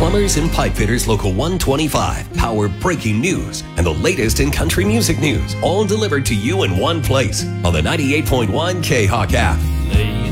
Plumbers and Pipe Fitters Local 125 power breaking news and the latest in country music news, all delivered to you in one place on the 98.1 K-Hawk app.